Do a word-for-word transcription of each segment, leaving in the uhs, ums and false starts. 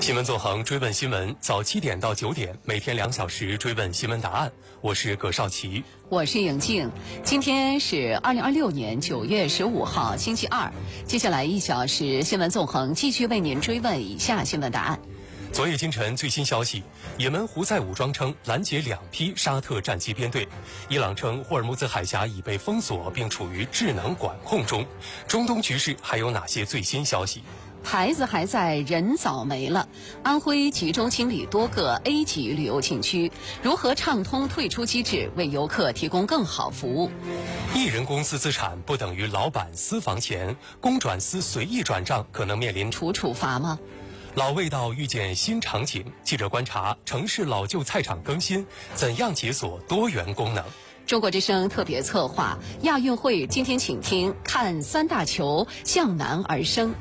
新闻纵横追问新闻，早七点到九点，每天两小时追问新闻答案。我是葛少奇， 我是颖静。今天是二零二六年九月十五号，星期二。接下来一小时新闻纵横继续为您追问以下新闻答案。 昨夜今晨最新消息，也门胡塞武装称拦截两批沙特战机编队，伊朗称霍尔木兹海峡已被封锁并处于智能管控中。中东局势还有哪些最新消息？ 牌子还在，人早没了。安徽集中清理多个 A 级旅游景区，如何畅通退出机制，为游客提供更好服务？ 一人公司资产不等于老板私房钱，公转私随意转账可能面临处处罚吗？ 老味道遇见新场景，记者观察城市老旧菜场更新，怎样解锁多元功能？ 中国之声特别策划亚运会，今天请听看三大球向南而生。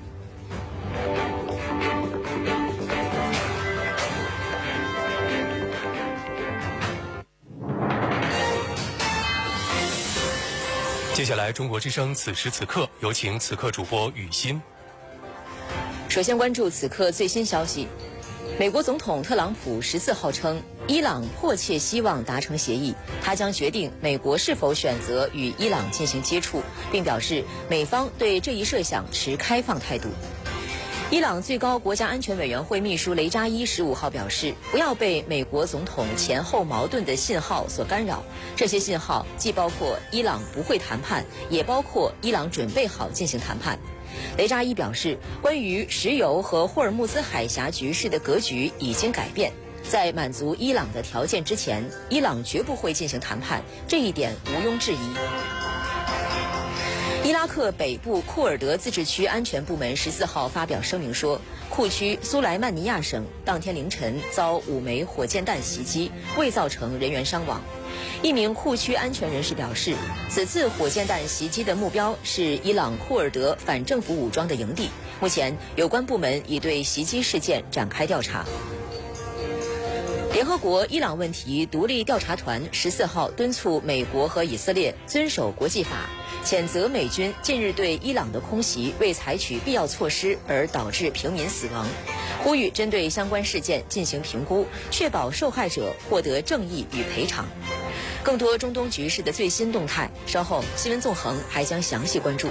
接下来中国之声此时此刻，有请此刻主播雨欣。 首先关注此刻最新消息，美国总统特朗普十四号称，伊朗迫切希望达成协议，他将决定美国是否选择与伊朗进行接触，并表示美方对这一设想持开放态度。伊朗最高国家安全委员会秘书雷扎伊十五号表示，不要被美国总统前后矛盾的信号所干扰，这些信号既包括伊朗不会谈判，也包括伊朗准备好进行谈判。雷扎伊表示，关于石油和霍尔木兹海峡局势的格局已经改变，在满足伊朗的条件之前，伊朗绝不会进行谈判，这一点毋庸置疑。伊拉克北部库尔德自治区安全部门十四号发表声明说，库区苏莱曼尼亚省当天凌晨遭五枚火箭弹袭击，未造成人员伤亡。一名库区安全人士表示，此次火箭弹袭击的目标是伊朗库尔德反政府武装的营地，目前有关部门已对袭击事件展开调查。联合国伊朗问题独立调查团十四号敦促美国和以色列遵守国际法，谴责美军近日对伊朗的空袭未采取必要措施而导致平民死亡，呼吁针对相关事件进行评估，确保受害者获得正义与赔偿。更多中东局势的最新动态，稍后新闻纵横还将详细关注。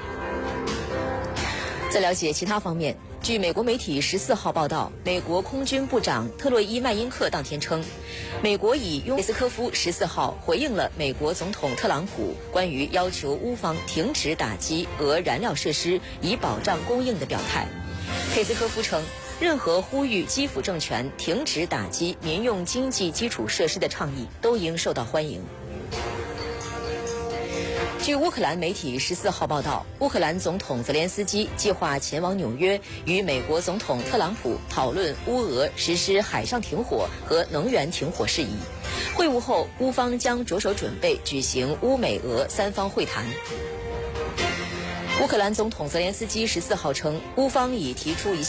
在了解其他方面，据美国媒体十四号报道，美国空军部长特洛伊·麦因克当天称，美国以拥佩斯科夫十四号回应了美国总统特朗普关于要求乌方停止打击俄燃料设施以保障供应的表态。佩斯科夫称，任何呼吁基辅政权停止打击民用经济基础设施的倡议都应受到欢迎。据乌克兰媒体十四号报道，乌克兰总统泽连斯基计划前往纽约，与美国总统特朗普讨论乌俄实施海上停火和能源停火事宜。会晤后，乌方将着手准备举行乌美俄三方会谈。乌克兰总统泽连斯基十四号称，乌方已提出一